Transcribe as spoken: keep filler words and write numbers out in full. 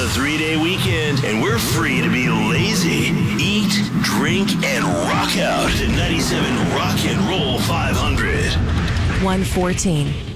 a three-day weekend, and we're free to be lazy. Eat, drink, and rock out to ninety-seven Rock and Roll five hundred. one fourteen.